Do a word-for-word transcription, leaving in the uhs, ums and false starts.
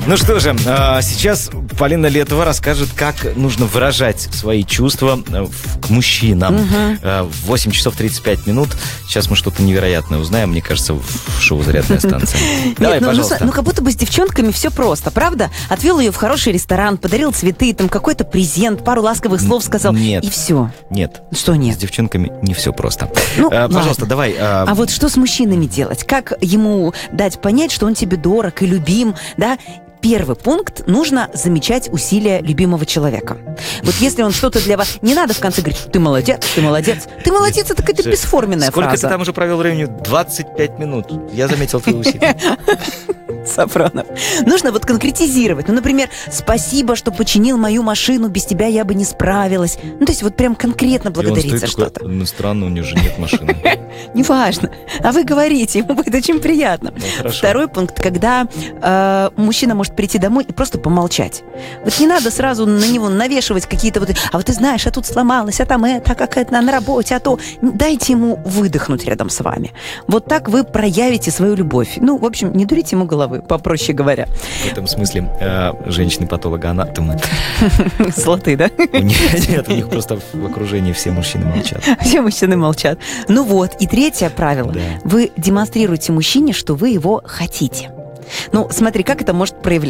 Ну что же, сейчас Полина Летова расскажет, как нужно выражать свои чувства к мужчинам. Угу. восемь часов тридцать пять минут. Сейчас мы что-то невероятное узнаем, мне кажется, в шоу «Зарядная станция». Давай, пожалуйста. Ну, как будто бы с девчонками все просто, правда? Отвел ее в хороший ресторан, подарил цветы, там какой-то презент, пару ласковых слов сказал, нет, и все. Нет. Что нет? С девчонками не все просто. Ну, а, пожалуйста, ладно. давай. А... а вот что с мужчинами делать? Как ему дать понять, что он тебе дорог и любим, да? Первый пункт – нужно замечать усилия любимого человека. Вот если он что-то для вас... Не надо в конце говорить, ты молодец, ты молодец. Ты молодец, это какая-то бесформенная Сколько фраза. ты там уже провел времени? двадцать пять минут. Я заметил твои усилия. Сафронов. Нужно вот конкретизировать. Ну, например, спасибо, что починил мою машину, без тебя я бы не справилась. Ну, то есть вот прям конкретно благодарить за что-то. Ну, странно, у него же нет машины. Неважно. А вы говорите, ему будет очень приятно. Ну, второй пункт, когда э, мужчина может прийти домой и просто помолчать. Вот не надо сразу на него навешивать какие-то вот... А вот ты знаешь, а тут сломалось, а там это, а какая-то на работе, а то... Дайте ему выдохнуть рядом с вами. Вот так вы проявите свою любовь. Ну, в общем, не дурите ему головы, попроще говоря. В этом смысле э, женщины-патологоанатомы. Золотые, да? Нет, у них просто в окружении все мужчины молчат. Все мужчины молчат. Ну вот, и третье правило. Да. Вы демонстрируете мужчине, что вы его хотите. Ну, смотри, как это может проявляться.